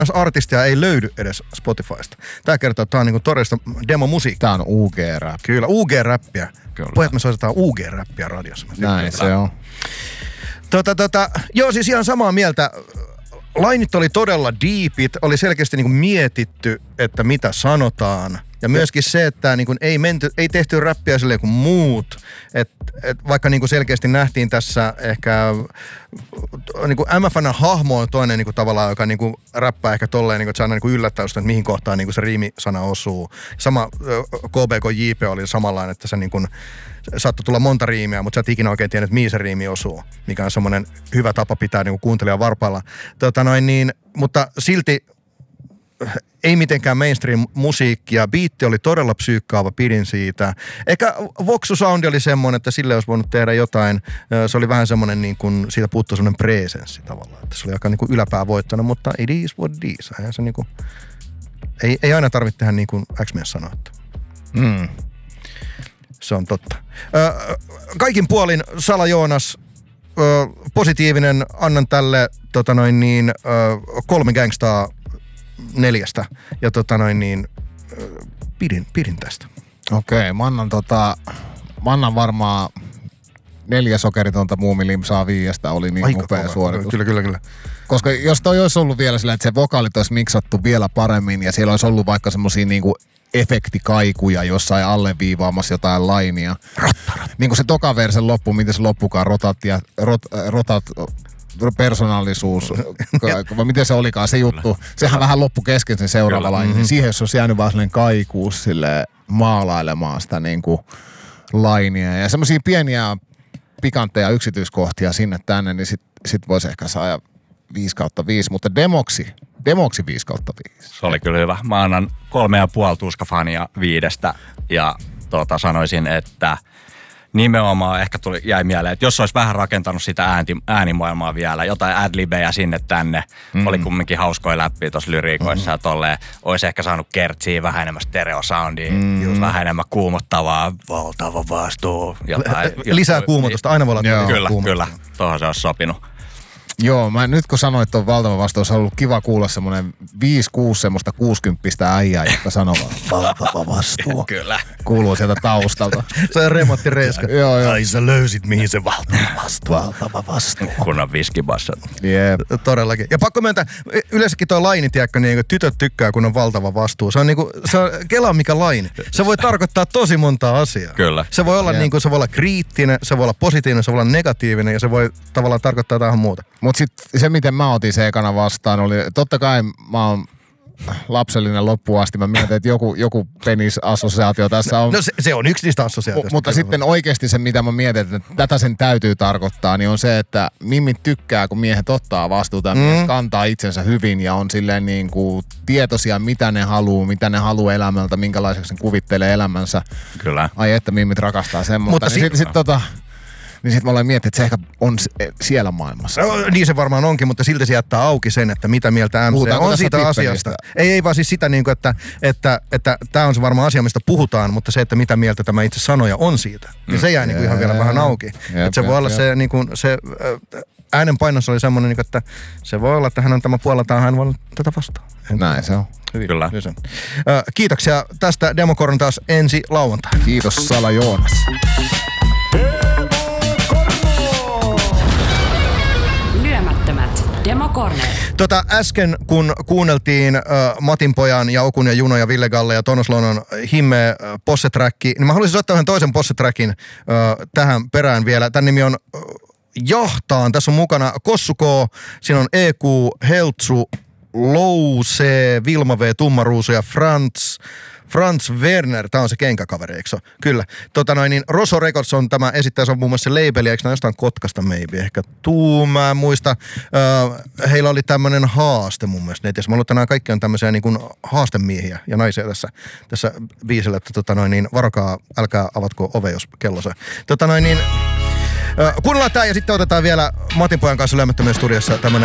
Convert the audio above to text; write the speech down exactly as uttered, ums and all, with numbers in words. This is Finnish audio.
artistia ei löydy edes Spotifysta. Tää kertoo, että tää on niinku todellista demomusiikkia. Tää on U G-rap. Kyllä, U G-räppiä. Pojat, me soitetaan U G-räppiä radiossa. Näin se on. Tota, tota, joo, siis ihan samaa mieltä. Lainit oli todella deepit, oli selkeästi niinku mietitty, että mitä sanotaan. Ja myöskin se, että niinku ei, menty, ei tehty räppiä silleen kuin muut. Et, et vaikka niinku selkeästi nähtiin tässä ehkä niinku M F N:n hahmo on toinen niinku tavallaan, joka niinku räppää ehkä tolleen, niinku, että se aina niinku yllättää just, että mihin kohtaan niinku se riimisana osuu. Sama K B K J P oli samanlainen, että se niinku saattoi tulla monta riimiä, mutta sä et ikinä oikein tiennyt, että mihin se riimi osuu, mikä on semmoinen hyvä tapa pitää niinku kuuntelijan varpailla. Tota noin niin, mutta silti ei mitenkään mainstream-musiikkia. Biitti oli todella psyykkaava, pidin siitä. Ehkä Voxu-soundi oli semmoinen, että sille olisi voinut tehdä jotain. Se oli vähän semmoinen, niin kuin, siitä puuttui semmoinen presenssi tavallaan. Että se oli aika niin kuin yläpää voittanut, mutta it is what it is. Eihän se niin kuin, ei, ei aina tarvitse tehdä niin kuin X-mies sanoo. Mm. Se on totta. Ö, kaikin puolin Sala Joonas, ö, positiivinen, annan tälle tota noin niin, ö, kolme gangstaa neljästä. Ja tota noin niin, pidin, pidin tästä. Okei, mä annan tota, mä annan varmaan neljä sokeritonta muumilimsaa viiestä, oli niin Aika upea kova. suoritus. Kyllä, kyllä, kyllä. Koska jos toi olisi ollut vielä sillä, että se vokaalit olisi miksattu vielä paremmin ja siellä olisi ollut vaikka semmosia niinku efektikaikuja jossain alleviivaamassa jotain lainia. Rotta, rotta. Niin kuin se toka versen loppu, miten se loppukaan, rotat ja rot, rotat persoonallisuus, vai miten se olikaan se juttu. Sehän vähän loppu kesken sen seuraava laini. Mm-hmm. Siihen jos olisi jäänyt vaan sellainen kaikuus sille maalailemaan sitä niin kuin lainia. Ja semmosia pieniä pikantteja yksityiskohtia sinne tänne, niin sit, sit voisi ehkä saada viisi kautta viisi, mutta demoksi, demoksi viisi kautta viisi. Se oli kyllä hyvä. Mä annan kolme ja puoli tuskafania viidestä ja tota, sanoisin, että nimenomaan ehkä tuli, jäi mieleen, että jos olisi vähän rakentanut sitä äänti, äänimaailmaa vielä, jotain adlibejä sinne tänne, mm. oli kumminkin hauskoja läppiä tuossa lyriikoissa mm. ja tolleen, olisi ehkä saanut kertsiä vähän enemmän stereosoundia, mm. just vähän enemmän kuumottavaa, valtava vastuu. Jotain, Lisää jotain, kuumotusta, aina voi olla. Kyllä, kyllä. Tuohon se olisi sopinut. Joo, mä nyt kun sanoit tuon valtava vastaus, on ollut kiva kuulla semmoinen viisi kuusi semmoista kuusikymppistä äijää, jotka sanoo valtava vastuu. Kyllä. Kuuluu sieltä taustalta. Se on remontti reiska. Joo, joo. Ai sä löysit mihin se valtava vastuu. Valtava vastuu. Kunnon viskibassat. Jep. Todellakin. Ja pakko myöntää, yleensäkin toi laini, tiedätkö, niin kuin tytöt tykkää, kun on valtava vastuu. Se on niinku, se on, kelaa mikä laini. Se voi tarkoittaa tosi montaa asiaa. Kyllä. Se voi olla niinku, se voi olla kriittinen, se voi olla positiivinen, se voi olla negatiivinen ja se voi tavallaan tarkoittaa jotain muuta. Mut sit se, miten mä otin se ekana vastaan, oli, totta kai mä oon lapsellinen loppuun asti. Mä mietin, että joku, joku penisassosiaatio tässä on. No se, se on yksi niistä assosiaatioista. Mutta sitten oikeasti se, mitä mä mietin, että tätä sen täytyy tarkoittaa, niin on se, että mimmit tykkää, kun miehet ottaa vastuuta ja mm. kantaa itsensä hyvin ja on silleen niin kuin tietoisia, mitä ne haluaa, mitä ne haluaa elämältä, minkälaiseksi ne kuvittelee elämänsä. Kyllä. Ai että mimmit rakastaa semmoista. Mutta niin sit, sitten sit, tota... Niin sit mä olen miettinyt, että se ehkä on siellä maailmassa. No, niin se varmaan onkin, mutta silti se jättää auki sen, että mitä mieltä M C on siitä asiasta. Ei, ei vaan siis sitä, niin kuin, että että että tämä on se varmaan asia, mistä puhutaan, mutta se, että mitä mieltä tämä itse sanoja on siitä. Ja se jää niin kuin ihan vielä vähän auki. Jep, että se jep, voi olla jep. se, niin kuin, se äänen painos oli semmoinen, niin kuin, että se voi olla, että hän on tämä puoleltaan, hän voi olla tätä vastaan. Näin se on. Hyvin. Kyllä. Kiitoksia tästä Demokorn taas ensi lauantai. Kiitos Sala Joonas. Demokorner. Tota äsken kun kuunneltiin äh, Matin pojan ja Okun ja Juno ja Ville Galle ja Tonos Lonon himmeä äh, posseträkki, niin mä haluaisin ottaa yhden toisen posseträkin äh, tähän perään vielä. Tän nimi on äh, Jahtaan. Tässä on mukana Kossu K, siinä on E Q, Heltsu, Louse, Vilma V, Tummaruusu ja Frans. Franz Werner, tää on se kenkäkaveri, eikö se ole? Kyllä. Tota noin, niin Rosso Records on tämä esittäjä, se on muun muassa se labeli, eikö ne jostain Kotkasta maybe, ehkä tuu, mä en muista. Öö, heillä oli tämmönen haaste mun mielestä netissä. Mä luulen, että nämä kaikki on tämmöisiä niin kuin haastemiehiä ja naisia tässä, tässä biisillä, että tota noin, niin varokaa, älkää avatko ove, jos kello soi. Tota noin, niin öö, kuunnellaan tää ja sitten otetaan vielä Matin pojan kanssa Lyömättömien studiossa tämmönen